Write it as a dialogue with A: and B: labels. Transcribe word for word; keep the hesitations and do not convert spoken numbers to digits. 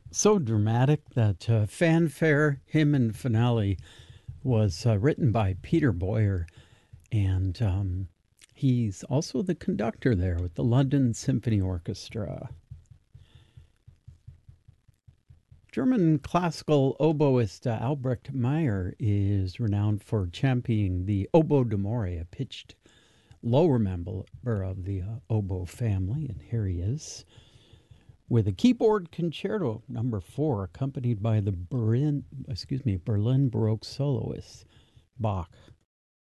A: So dramatic that uh, Fanfare, Hymn and Finale was uh, written by Peter Boyer, and um, he's also the conductor there with the London Symphony Orchestra. German classical oboist uh, Albrecht Meyer is renowned for championing the oboe d'amore, a pitched lower member of the uh, oboe family, and here he is with a keyboard concerto number four, accompanied by the Berlin, excuse me, Berlin Baroque soloist Bach.